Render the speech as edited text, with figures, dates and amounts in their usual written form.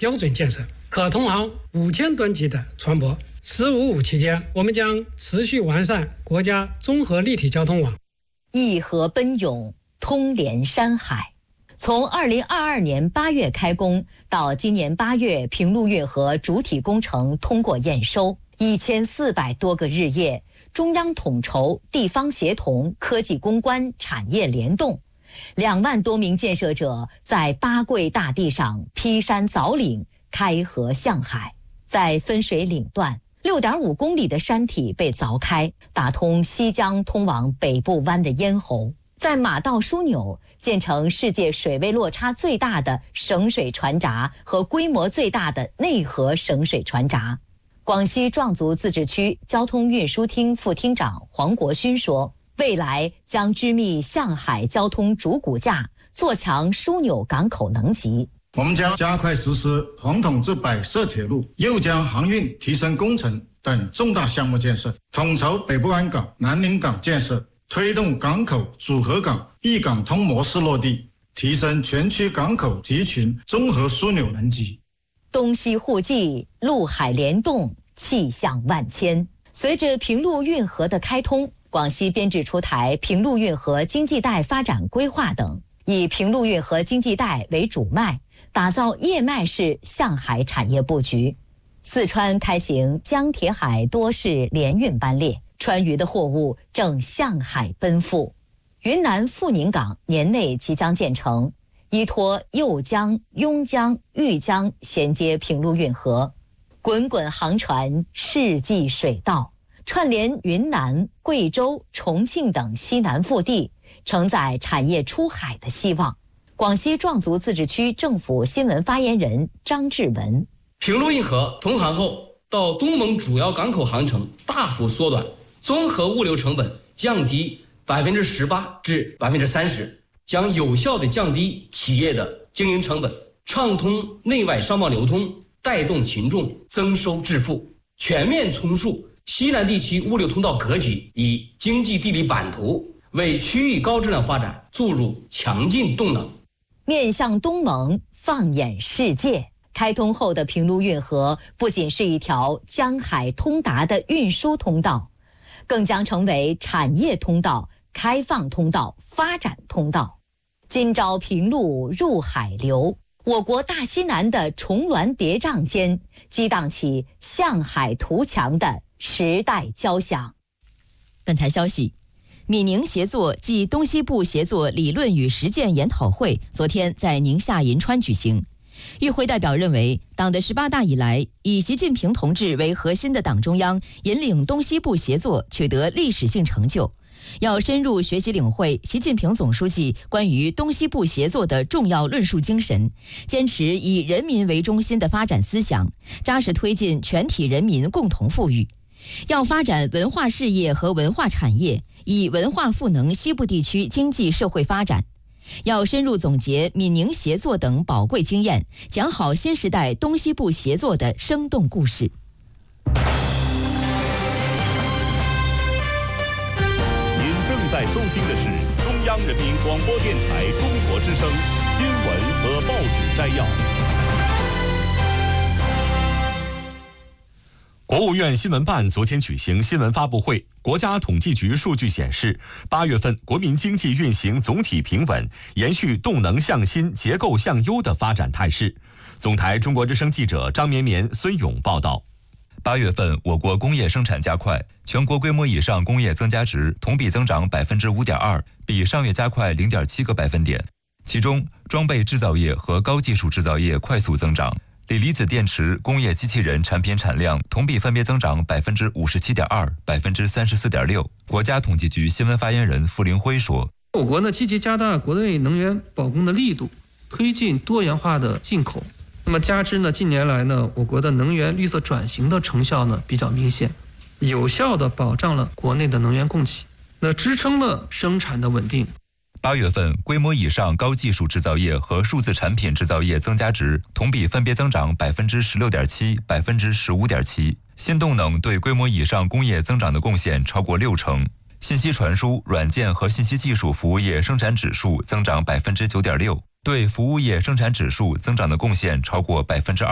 标准建设，可通航5000吨级的船舶。“15+5”期间，我们将持续完善国家综合立体交通网， 一河奔涌，通连山海。从2022年8月开工到今年8月，平陆运河主体工程通过验收，1400多个日夜，中央统筹、地方协同、科技攻关、产业联动，2万多名建设者在八桂大地上劈山凿岭，开河向海。在分水岭段，6.5公里的山体被凿开，打通西江通往北部湾的咽喉。在马道枢纽建成世界水位落差最大的省水船闸和规模最大的内河省水船闸。广西壮族自治区交通运输厅副厅长黄国勋说，未来将织密向海交通主骨架，做强枢纽港口能级。 我们将加快实施黄统至百设铁路、又将航运提升工程等重大项目建设，统筹北部湾港、南宁港建设，推动港口组合港、一港通模式落地，提升全区港口集群综合枢纽能级。 东西互济，陆海联动，气象万千。随着平陆运河的开通，广西编制出台平陆运河经济带发展规划等，以平陆运河经济带为主脉，打造叶脉式向海产业布局。四川开行江铁海多式联运班列，川渝的货物正向海奔赴。云南富宁港年内即将建成，依托右江、邕江、豫江衔接平陆运河，滚滚航船，世纪水道，串联云南、贵州、重庆等西南腹地，承载产业出海的希望。广西壮族自治区政府新闻发言人张志文： 平陆运河通航后，到东盟主要港口航程大幅缩短，综合物流成本降低18%至30%，将有效地降低企业的经营成本，畅通内外商贸流通，带动群众增收致富，全面重塑西南地区物流通道格局与经济地理版图，为区域高质量发展注入强劲动能。 面向东盟，放眼世界，开通后的平陆运河不仅是一条江海通达的运输通道，更将成为产业通道、开放通道、发展通道。今朝平陆入海流，我国大西南的重峦叠嶂间，激荡起向海图强的时代交响。 本台消息，闽宁协作暨东西部协作理论与实践研讨会昨天在宁夏银川举行。与会代表认为，党的18大以来，以习近平同志为核心的党中央引领东西部协作取得历史性成就，要深入学习领会习近平总书记关于东西部协作的重要论述精神，坚持以人民为中心的发展思想，扎实推进全体人民共同富裕。要发展文化事业和文化产业，以文化赋能西部地区经济社会发展。要深入总结闽宁协作等宝贵经验，讲好新时代东西部协作的生动故事。 您正在收听的是中央人民广播电台中国之声新闻和报纸摘要。 国务院新闻办昨天举行新闻发布会，国家统计局数据显示，8月份国民经济运行总体平稳，延续动能向新、结构向优的发展态势。总台中国之声记者张绵绵、孙勇报道。 8月份，我国工业生产加快，全国规模以上工业增加值同比增长5.2%，比上月加快0.7个百分点。其中，装备制造业和高技术制造业快速增长。锂离子电池、工业机器人产品产量同比分别增长57.2%、34.6%。国家统计局新闻发言人傅凌辉说：“ 我国呢积极加大国内能源保供的力度，推进多元化的进口。那么加之呢，近年来呢，我国的能源绿色转型的成效呢比较明显，有效地保障了国内的能源供给，那支撑了生产的稳定。” 8月份，规模以上高技术制造业和数字产品制造业增加值同比分别增长16.7%、15.7%。新动能对规模以上工业增长的贡献超过60%。信息传输、软件和信息技术服务业生产指数增长9.6%，对服务业生产指数增长的贡献超过2%。